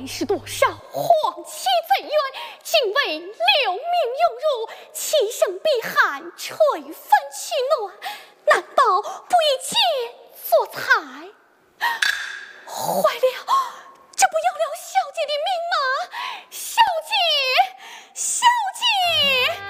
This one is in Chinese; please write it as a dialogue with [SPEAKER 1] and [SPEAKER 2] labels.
[SPEAKER 1] 管是多少，皇妻贼冤，竟为留名用辱，其生必寒，垂分取暖，难保不以剑作才。坏了！